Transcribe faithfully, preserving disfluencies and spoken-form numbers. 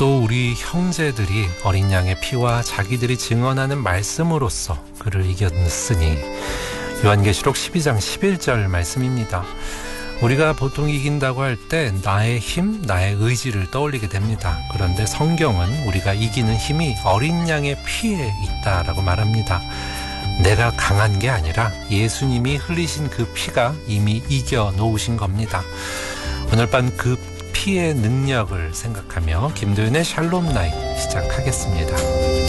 또 우리 형제들이 어린 양의 피와 자기들이 증언하는 말씀으로써 그를 이겼으니 요한계시록 십이 장 십일 절 말씀입니다. 우리가 보통 이긴다고 할 때 나의 힘, 나의 의지를 떠올리게 됩니다. 그런데 성경은 우리가 이기는 힘이 어린 양의 피에 있다라고 말합니다. 내가 강한 게 아니라 예수님이 흘리신 그 피가 이미 이겨 놓으신 겁니다. 오늘 밤 그 피의 능력을 생각하며 김도윤의 샬롬 나잇 시작하겠습니다.